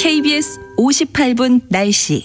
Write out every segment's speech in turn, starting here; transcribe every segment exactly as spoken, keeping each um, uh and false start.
케이비에스 오십팔 분 날씨.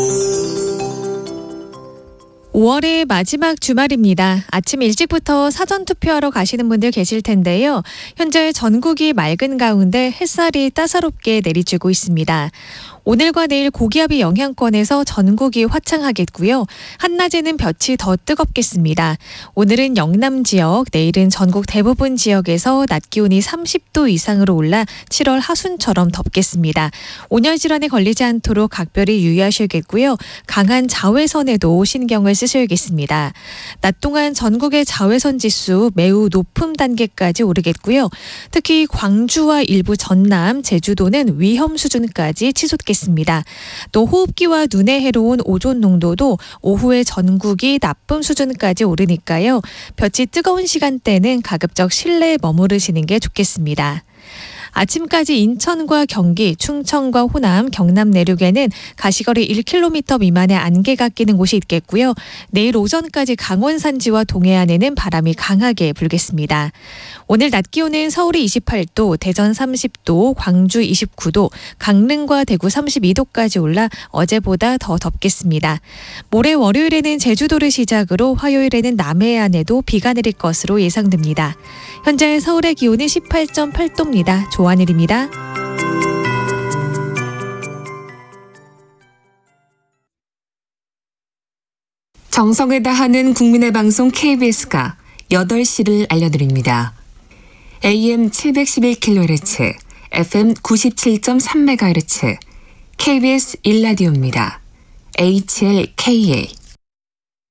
오월의 마지막 주말입니다. 아침 일찍부터 사전투표하러 가시는 분들 계실 텐데요. 현재 전국이 맑은 가운데 햇살이 따사롭게 내리쬐고 있습니다. 오늘과 내일 고기압이 영향권에서 전국이 화창하겠고요. 한낮에는 볕이 더 뜨겁겠습니다. 오늘은 영남 지역, 내일은 전국 대부분 지역에서 낮 기온이 삼십 도 이상으로 올라 칠월 하순처럼 덥겠습니다. 온열질환에 걸리지 않도록 각별히 유의하셔야겠고요. 강한 자외선에도 신경을 쓰셔야겠습니다. 낮 동안 전국의 자외선 지수 매우 높음 단계까지 오르겠고요. 특히 광주와 일부 전남, 제주도는 위험 수준까지 치솟겠습니다. 또 호흡기와 눈에 해로운 오존 농도도 오후에 전국이 나쁨 수준까지 오르니까요. 볕이 뜨거운 시간대는 가급적 실내에 머무르시는 게 좋겠습니다. 아침까지 인천과 경기, 충청과 호남, 경남 내륙에는 가시거리 일 킬로미터 미만의 안개가 끼는 곳이 있겠고요. 내일 오전까지 강원 산지와 동해안에는 바람이 강하게 불겠습니다. 오늘 낮 기온은 서울이 이십팔 도, 대전 삼십 도, 광주 이십구 도, 강릉과 대구 삼십이 도까지 올라 어제보다 더 덥겠습니다. 모레 월요일에는 제주도를 시작으로 화요일에는 남해안에도 비가 내릴 것으로 예상됩니다. 현재 서울의 기온은 십팔 점 팔 도입니다. 조한일입니다. 정성을 다하는 국민의 방송 케이비에스가 여덟 시를 알려드립니다. 에이엠 칠백십일 킬로헤르츠, 에프엠 구십칠 점 삼 메가헤르츠, 케이비에스 일 라디오입니다. 에이치엘케이에이.